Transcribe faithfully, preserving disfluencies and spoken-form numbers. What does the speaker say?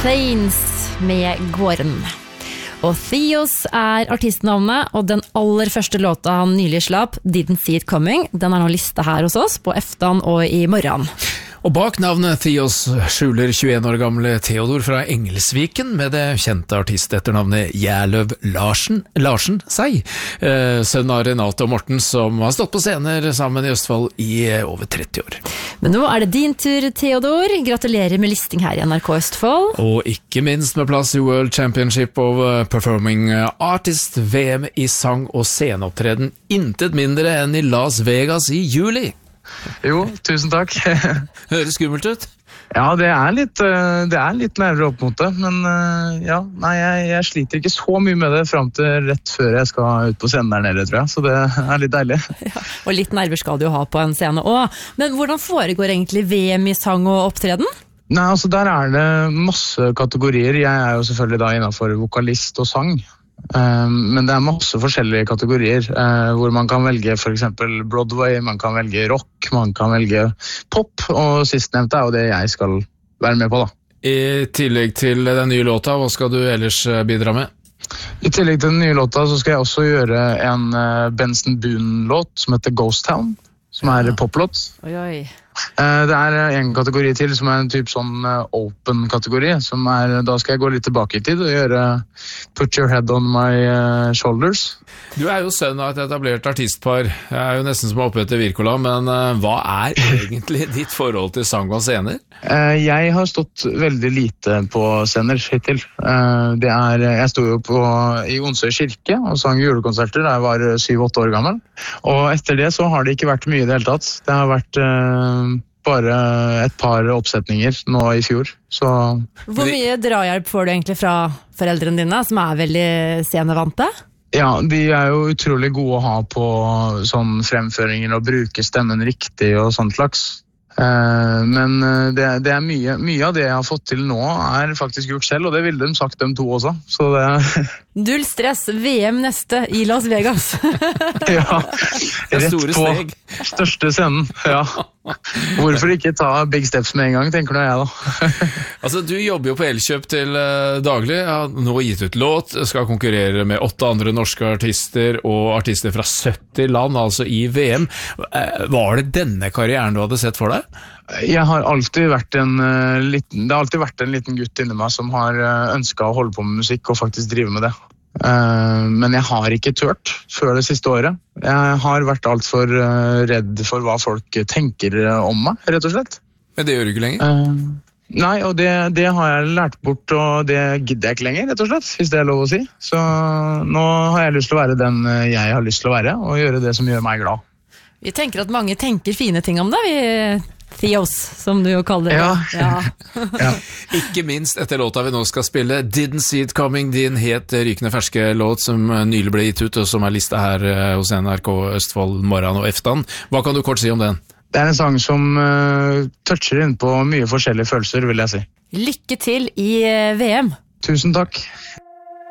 Saints med Gården. Og Theos er artistnavnet, og den aller første låta han nylig slapp, Didn't See It Coming, den er nå lista her hos oss på eftan og i morgen. Og bak navnet Theos skjuler tjueen år gamle Theodor fra Engelsviken med det kjente artistetternavnet Gjerløv Larsen, Larsen seg, eh, sønn av Renate og Morten, som har stått på scener sammen i Østfold i over tretti år. Men nå er det din tur, Theodor. Gratulerer med listing her i N R K Østfold. Og ikke minst med plass i World Championship of Performing Artist, V M i sang- og sceneopptreden, intet mindre enn i Las Vegas i juli. Jo, tusen takk. Høres skummelt ut? Ja, det er litt, det er litt nerver opp mot det, men ja, nei, jeg, jeg sliter ikke så mye med det frem til rett før jeg skal ut på scenen der nede, tror jeg, så det er litt deilig. Ja, og litt nerver skal du jo ha på en scene også. Men hvordan foregår egentlig V M i sang og opptreden? Nei, altså der er det masse kategorier. Jeg er jo selvfølgelig da innenfor vokalist og sang. Men det er masse forskjellige kategorier hvor man kan velge for eksempel Broadway, man kan velge rock, man kan velge pop, og sistnevnte er jo det jeg skal være med på da. I tillegg til den nye låta, hva skal du ellers bidra med? I tillegg til den nye låta så skal jeg også gjøre en Benson Boone-låt som heter Ghost Town, som er poplåt. Oi, oi. Det er en kategori til som er en typ sånn open kategori, som er, da skal jeg gå litt tilbake i tid og gjøre Put Your Head On My Shoulders. Du er jo sønn av et etablert artistpar. Jeg er jo nesten som oppe etter Wirkola, men hva er egentlig ditt forhold til sang og scener? Jeg har stått veldig lite på scener hittil. Det er, jeg stod jo på, i Onsøy kirke og sang julekonserter da jeg var syv-åtte år gammel. Og etter det så har det ikke vært mye i det hele tatt. Det har vært bare et par oppsetninger nå i fjor. Så hvor mye drahjelp får du egentlig fra foreldrene dine, som er veldig scenevante? Ja, de er jo utrolig gode å ha på sånn fremføringer og bruke stemmen riktig og sånt slags. Men det, det er mye, mye av det jeg har fått til nå er faktisk gjort selv, og det ville de sagt dem to også. Så det Null stress, V M neste i Las Vegas. Ja, rett på steg. Største scenen, ja. Hvorfor ikke ta big steps med en gang, tenker nå jeg da. Altså, du jobber jo på Elkjøp til uh, daglig, ja, nå gitt ut låt, skal konkurrere med åtte andre norske artister og artister fra sytti land, altså i V M. Uh, var det denne karrieren du hadde sett for deg? Jeg har alltid vært en uh, liten, det har alltid vært en liten gutt inni meg som har uh, ønsket å holde på med musikk og faktisk drive med det. Uh, men jeg har ikke tørt før det siste året. Jeg har vært alt for uh, redd for hva folk tenker om meg, rett og slett. Men det gjør du ikke lenger? Uh, nei, og det, det har jeg lært bort, og det gidder jeg ikke lenger, rett og slett, hvis det er lov å si. Så nå har jeg lyst til å være den jeg har lyst til å være, og gjøre det som gjør meg glad. Vi tenker at mange tenker fine ting om det, vi Theos, som du jo kaller det. Ja. Ja. Ja. Ikke minst etter låta vi nå skal spille, Didn't See It Coming, din het rykende ferske låt som nylig ble gitt ut, og som er lista her hos N R K Østfold morgen og eftan. Hva kan du kort si om den? Det er en sang som uh, toucher inn på mye forskjellige følelser, vil jeg si. Lykke til i V M. Tusen takk.